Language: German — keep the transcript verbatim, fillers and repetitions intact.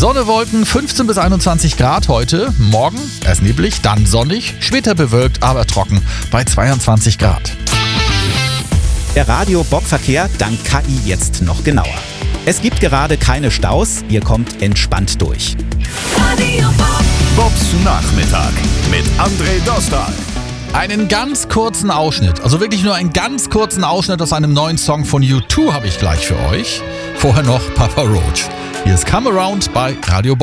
Sonne, Wolken, fünfzehn bis einundzwanzig Grad heute. Morgen erst neblig, dann sonnig, später bewölkt, aber trocken bei zweiundzwanzig Grad. Der Radio-Bob-Verkehr dank K I jetzt noch genauer. Es gibt gerade keine Staus, ihr kommt entspannt durch. Radio Bob. Bobs Nachmittag mit André Dostal. Einen ganz kurzen Ausschnitt, also wirklich nur einen ganz kurzen Ausschnitt aus einem neuen Song von U zwei habe ich gleich für euch. Vorher noch Papa Roach. Hier ist Come Around bei Radio Bob.